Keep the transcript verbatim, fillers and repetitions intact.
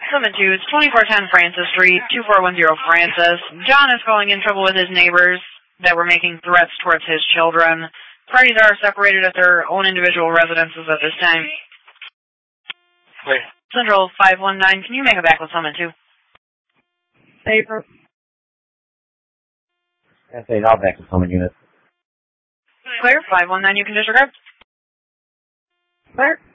Summit two, it's twenty-four ten Francis Street, two four one zero Francis. John is calling in trouble with his neighbors that were making threats towards his children. Parties are separated at their own individual residences at this time. Wait. Central five one nine, can you make it back with Summit two? Paper. S eight, all back to Summit unit. Clear, five one nine, you can disregard. Clear.